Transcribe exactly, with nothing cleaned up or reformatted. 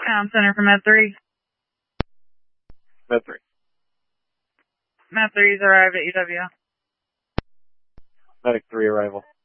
Com Center for Med three. Med three. Med three's arrived at U W. Medic three arrival.